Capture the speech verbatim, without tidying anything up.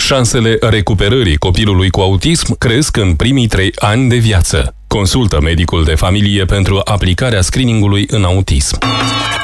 Șansele recuperării copilului cu autism cresc în primii trei ani de viață. Consultă medicul de familie pentru aplicarea screeningului în autism.